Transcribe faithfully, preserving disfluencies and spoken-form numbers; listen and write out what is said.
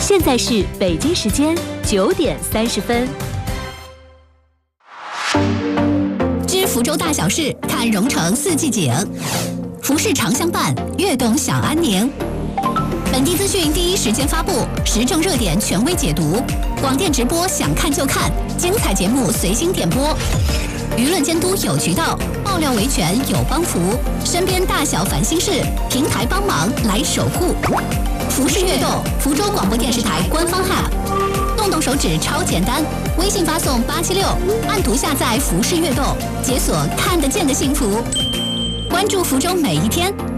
现在是北京时间九点三十分。 知福州大小事，看蓉城四季景。服饰常相伴，悦动享安宁。本地资讯第一时间发布，时政热点权威解读。广电直播想看就看，精彩节目随心点播。舆论监督有渠道，爆料维权有帮扶。身边大小烦心事，平台帮忙来守护。服饰悦动，福州广播电视台官方 App， 动动手指超简单，微信发送八七六，按图下载服饰悦动，解锁看得见的幸福。关注福州每一天。